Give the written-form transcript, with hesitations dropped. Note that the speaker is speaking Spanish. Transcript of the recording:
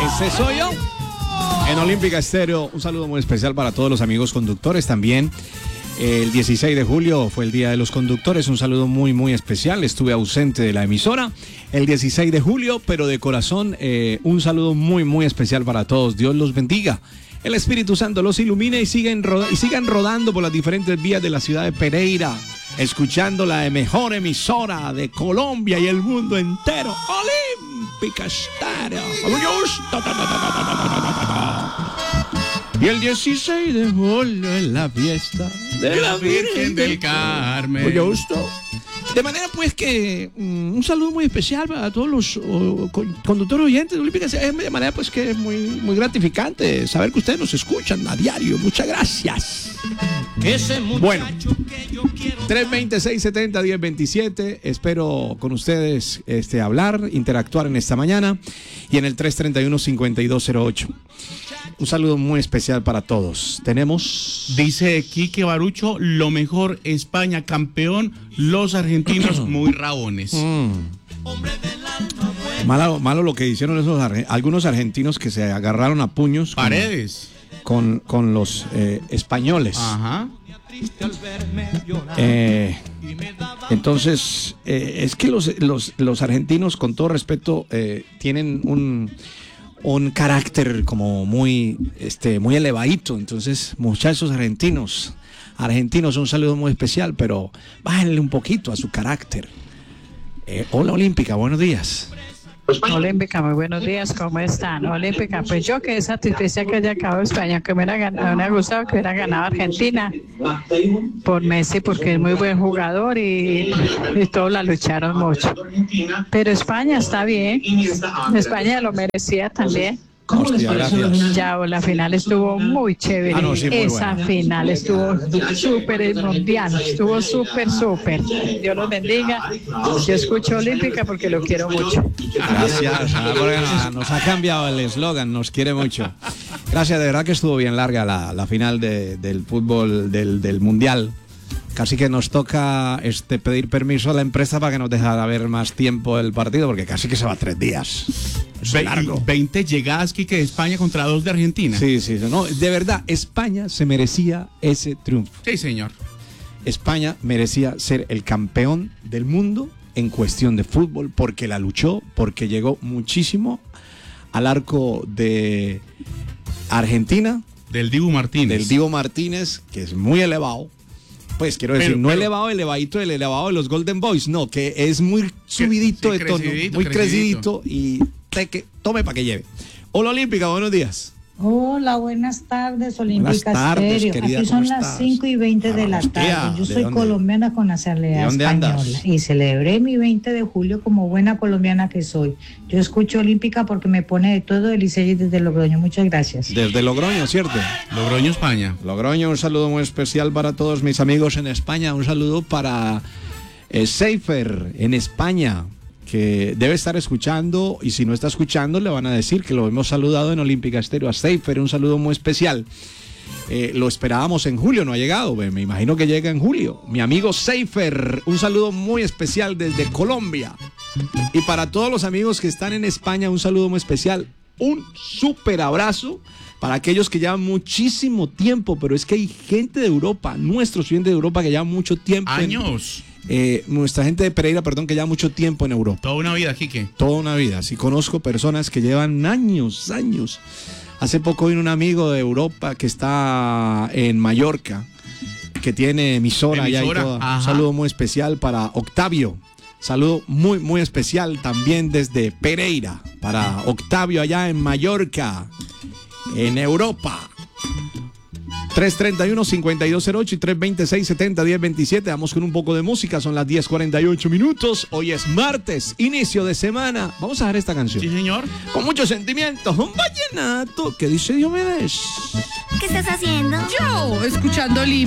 Ese soy yo. En Olímpica Estéreo, un saludo muy especial para todos los amigos conductores también. El 16 de julio fue el Día de los Conductores, un saludo muy, muy especial. Estuve ausente de la emisora el 16 de julio, pero de corazón, un saludo muy, muy especial para todos. Dios los bendiga. El Espíritu Santo los ilumine y sigan rodando por las diferentes vías de la ciudad de Pereira, escuchando la mejor emisora de Colombia y el mundo entero, Olímpica Estéreo. Y el 16 de julio es la fiesta de la Virgen del Carmen. Mucho gusto. De manera pues que un saludo muy especial para todos los conductores oyentes de Olímpica. De manera pues que es muy, muy gratificante saber que ustedes nos escuchan a diario. Muchas gracias. Bueno, 320-670-1027. Espero con ustedes hablar, interactuar en esta mañana. Y en el 331-5208. Un saludo muy especial para todos. Tenemos... Dice Quique Barucho, lo mejor, España campeón, los argentinos muy rabones. Malo lo que hicieron algunos argentinos que se agarraron a puños. Paredes. Con los españoles. Ajá. Entonces, es que los argentinos, con todo respeto, tienen un carácter como muy elevadito. Entonces, muchachos argentinos, un saludo muy especial, pero bájenle un poquito a su carácter. Hola Olímpica, buenos días. Olímpica, muy buenos días, ¿cómo están? Olímpica, pues yo quedé satisfecha que haya acabado España, que me hubiera gustado que hubiera ganado Argentina por Messi, porque es muy buen jugador y todos la lucharon mucho. Pero España está bien, España lo merecía también. Hostia, gracias. Ya, la final estuvo muy chévere. No, sí, muy esa buena. Final estuvo súper mundial, estuvo súper. Dios los bendiga. Yo escucho Olímpica porque lo quiero mucho. Gracias. Nos ha cambiado el eslogan, nos quiere mucho. Gracias, de verdad que estuvo bien larga la final del fútbol del Mundial. Casi que nos toca pedir permiso a la empresa para que nos dejara ver más tiempo el partido, porque casi que se va 3 días. Es largo. 20 llegadas, Quique, de España contra 2 de Argentina. Sí. No, de verdad, España se merecía ese triunfo. Sí, señor. España merecía ser el campeón del mundo en cuestión de fútbol, porque la luchó, porque llegó muchísimo al arco de Argentina. Del Dibu Martínez, que es muy elevado. Pues quiero decir, no elevadito, el elevado de los Golden Boys, no, que es muy subidito de tono, muy crecidito y tome para que lleve. Hola Olímpica, buenos días. Hola, buenas tardes, Olímpica Estéreo. Querida, aquí son las 5:20 de la tarde. Yo soy colombiana con nacionalidad española y celebré mi 20 de julio como buena colombiana que soy. Yo escucho Olímpica porque me pone de todo el Licey desde Logroño. Muchas gracias. Desde Logroño, ¿cierto? Logroño, España. Logroño, un saludo muy especial para todos mis amigos en España. Un saludo para Seifer en España, que debe estar escuchando, y si no está escuchando le van a decir que lo hemos saludado en Olímpica Estéreo. A Seifer, un saludo muy especial. Lo esperábamos en julio, no ha llegado, me imagino que llega en julio. Mi amigo Seifer, un saludo muy especial desde Colombia. Y para todos los amigos que están en España, un saludo muy especial. Un súper abrazo para aquellos que llevan muchísimo tiempo, pero es que hay gente de Europa, nuestros oyentes de Europa que llevan mucho tiempo. Años. Nuestra gente de Pereira, que lleva mucho tiempo en Europa. Toda una vida, Quique. Toda una vida. Sí, conozco personas que llevan años. Hace poco vino un amigo de Europa que está en Mallorca, que tiene emisora allá y todo. Un saludo muy especial para Octavio. Saludo muy, muy especial también desde Pereira para Octavio allá en Mallorca, en Europa. 331-5208 y 326-70-1027. Vamos con un poco de música. Son las 10:48 minutos. Hoy es martes, inicio de semana. Vamos a ver esta canción. Sí, señor. Con muchos sentimientos. Un vallenato. ¿Qué dice Diomedes? ¿Qué estás haciendo? Yo, escuchando Olímpica.